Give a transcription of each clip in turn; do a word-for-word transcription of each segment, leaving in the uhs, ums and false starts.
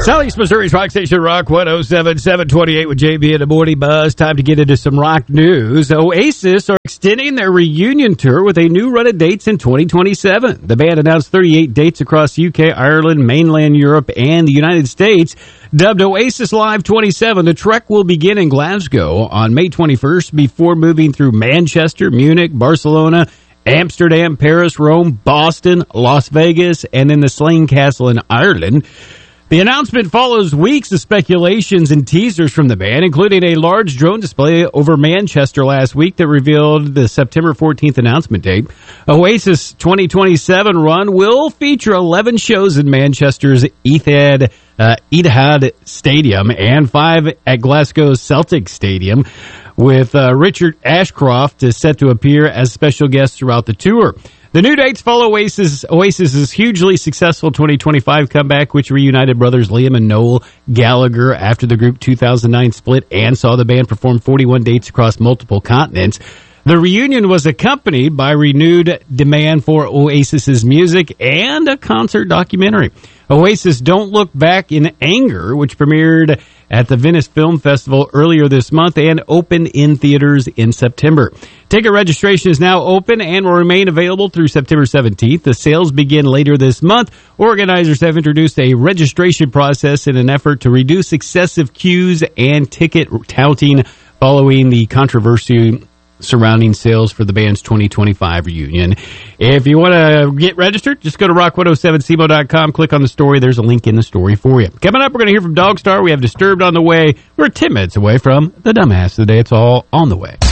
Southeast Missouri's Rock Station, Rock one oh seven, seven twenty-eight with J B in the Morning Buzz. Time to get into some rock news. Oasis are extending their reunion tour with a new run of dates in twenty twenty-seven. The band announced thirty-eight dates across U K, Ireland, mainland Europe, and the United States. Dubbed Oasis Live twenty-seven, the trek will begin in Glasgow on May twenty-first before moving through Manchester, Munich, Barcelona, Amsterdam, Paris, Rome, Boston, Las Vegas, and then the Slane Castle in Ireland. The announcement follows weeks of speculations and teasers from the band, including a large drone display over Manchester last week that revealed the September fourteenth announcement date. Oasis twenty twenty-seven run will feature eleven shows in Manchester's Etihad, uh, Etihad Stadium and five at Glasgow's Celtic Stadium, with uh, Richard Ashcroft is set to appear as special guest throughout the tour. The new dates follow Oasis, Oasis's hugely successful twenty twenty-five comeback, which reunited brothers Liam and Noel Gallagher after the group two thousand nine split and saw the band perform forty-one dates across multiple continents. The reunion was accompanied by renewed demand for Oasis's music and a concert documentary. Oasis Don't Look Back in Anger, which premiered at the Venice Film Festival earlier this month and opened in theaters in September. Ticket registration is now open and will remain available through September seventeenth. The sales begin later this month. Organizers have introduced a registration process in an effort to reduce excessive queues and ticket touting following the controversy surrounding sales for the band's twenty twenty-five reunion. If you want to get registered, just go to rock one oh seven C M O dot com, click on the story. There's a link in the story for you. Coming up, we're going to hear from Dogstar. We have Disturbed on the way. We're ten minutes away from the Dumbass of the Day. It's all on the way.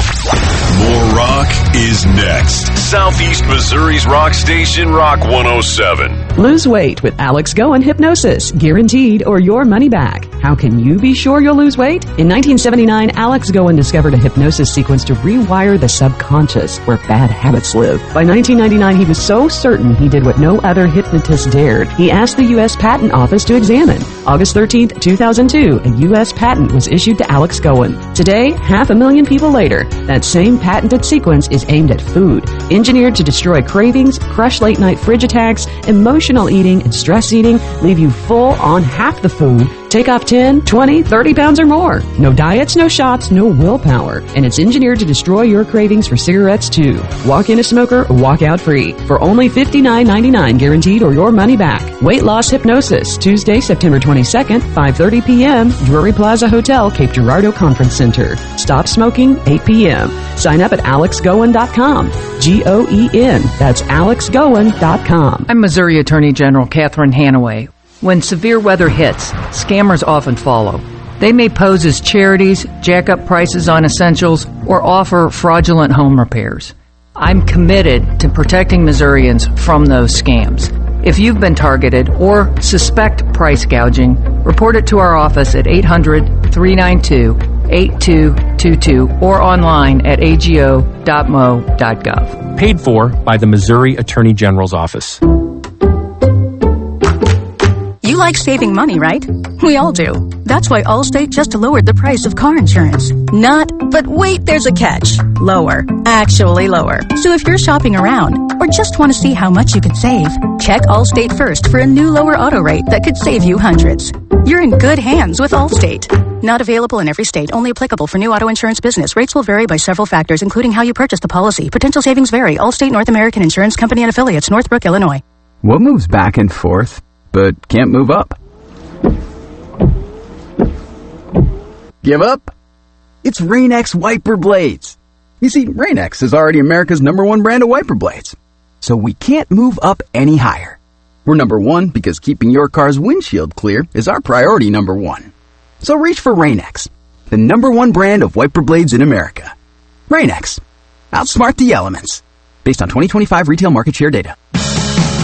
More rock is next. Southeast Missouri's rock station, Rock one oh seven. Lose weight with Alex Goen Hypnosis. Guaranteed or your money back. How can you be sure you'll lose weight? In nineteen seventy-nine, Alex Goen discovered a hypnosis sequence to rewire the subconscious where bad habits live. By nineteen ninety-nine, he was so certain he did what no other hypnotist dared. He asked the U S Patent Office to examine. August thirteenth, two thousand two, a U S patent was issued to Alex Goen. Today, half a million people later, that same patented sequence is aimed at food, engineered to destroy cravings, crush late-night fridge attacks, emotional eating, and stress eating, leave you full on half the food, take off ten, twenty, thirty pounds or more. No diets, no shots, no willpower. And it's engineered to destroy your cravings for cigarettes, too. Walk in a smoker or walk out free. For only fifty-nine ninety-nine guaranteed or your money back. Weight Loss Hypnosis, Tuesday, September twenty-second, five thirty p.m., Drury Plaza Hotel, Cape Girardeau Conference Center. Stop smoking, eight p.m. Sign up at alex goen dot com. G O E N. That's alex goen dot com. I'm Missouri Attorney General Catherine Hanaway. When severe weather hits, scammers often follow. They may pose as charities, jack up prices on essentials, or offer fraudulent home repairs. I'm committed to protecting Missourians from those scams. If you've been targeted or suspect price gouging, report it to our office at eight hundred, three nine two, eight two two two or online at a g o dot m o dot gov. Paid for by the Missouri Attorney General's office. You like saving money, right? We all do. That's why Allstate just lowered the price of car insurance. Not, but wait, there's a catch. Lower. Actually lower. So if you're shopping around or just want to see how much you could save, check Allstate first for a new lower auto rate that could save you hundreds. You're in good hands with Allstate. Not available in every state. Only applicable for new auto insurance business. Rates will vary by several factors, including how you purchase the policy. Potential savings vary. Allstate North American Insurance Company and Affiliates, Northbrook, Illinois. What moves back and forth but can't move up? Give up? It's Rain-X wiper blades. You see, Rain-X is already America's number one brand of wiper blades. So we can't move up any higher. We're number one because keeping your car's windshield clear is our priority number one. So reach for Rain-X, the number one brand of wiper blades in America. Rain-X. Outsmart the elements. Based on twenty twenty-five retail market share data.